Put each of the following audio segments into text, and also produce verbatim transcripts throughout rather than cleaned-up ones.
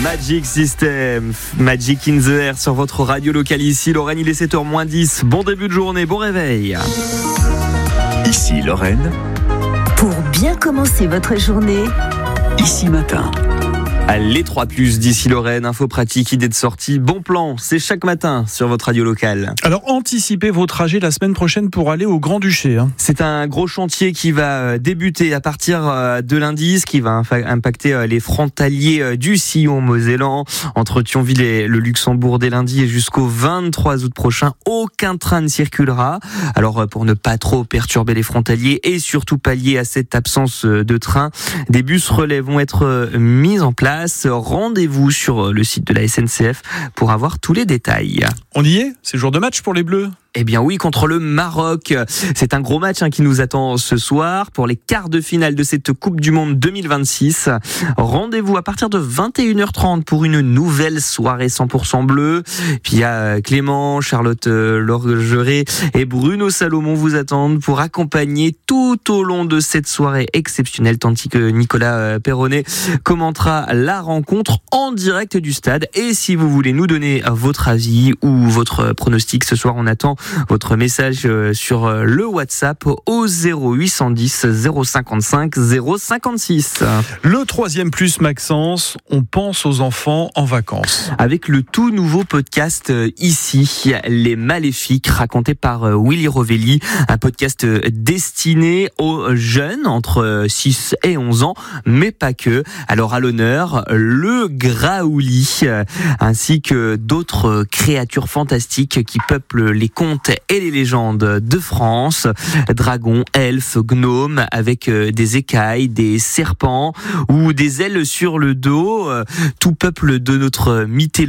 Magic System, Magic in the Air sur votre radio locale ici. Lorraine, il est sept heures moins dix. Bon début de journée, bon réveil. Ici Lorraine. Pour bien commencer votre journée, Ici Matin. Les trois plus d'ici Lorraine, info pratique, idée de sortie, bon plan, c'est chaque matin sur votre radio locale. Alors anticipez vos trajets la semaine prochaine pour aller au Grand-Duché. Hein. C'est un gros chantier qui va débuter à partir de lundi, ce qui va impacter les frontaliers du sillon mosellan entre Thionville et le Luxembourg dès lundi et jusqu'au vingt-trois août prochain. Aucun train ne circulera. Alors pour ne pas trop perturber les frontaliers et surtout pallier à cette absence de train, des bus relais vont être mis en place. Rendez-vous sur le site de la S N C F pour avoir tous les détails. On y est ? C'est jour de match pour les Bleus ? Eh bien oui, contre le Maroc. C'est un gros match hein, qui nous attend ce soir pour les quarts de finale de cette Coupe du Monde deux mille vingt-six. Rendez-vous à partir de vingt et une heures trente pour une nouvelle soirée cent pour cent bleu. Puis il y a Clément, Charlotte Lorgeret et Bruno Salomon vous attendent pour accompagner tout au long de cette soirée exceptionnelle, tandis que Nicolas Perronnet commentera la rencontre en direct du stade. Et si vous voulez nous donner votre avis ou votre pronostic ce soir, on attend votre message sur le WhatsApp au zéro huit cent dix zéro cinquante-cinq zéro cinquante-six. Le troisième plus, Maxence, on pense aux enfants en vacances. Avec le tout nouveau podcast ici, Les Maléfiques, raconté par Willy Rovelli, un podcast destiné aux jeunes entre six et onze ans, mais pas que. Alors à l'honneur, le Graouli, ainsi que d'autres créatures fantastiques qui peuplent les contes et les légendes de France. Dragons, elfes, gnomes, avec des écailles, des serpents ou des ailes sur le dos. Tout peuple de notre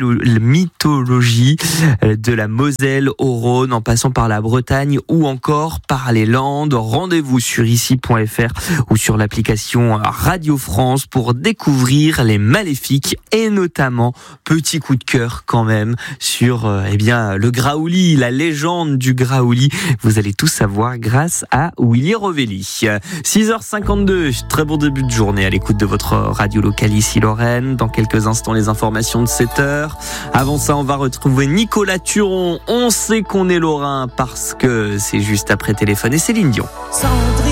mythologie, de la Moselle au Rhône, en passant par la Bretagne ou encore par les Landes. Rendez-vous sur ici point f r ou sur l'application Radio France pour découvrir les Maléfiques et notamment, petit coup de cœur quand même, sur eh bien, le Graouli, la légende du Graouli. Vous allez tout savoir grâce à Willy Rovelli. six heures cinquante-deux, très bon début de journée à l'écoute de votre radio locale ici Lorraine. Dans quelques instants, les informations de sept heures. Avant ça, on va retrouver Nicolas Turon. On sait qu'on est lorrain parce que c'est juste après Téléphone et Céline Dion.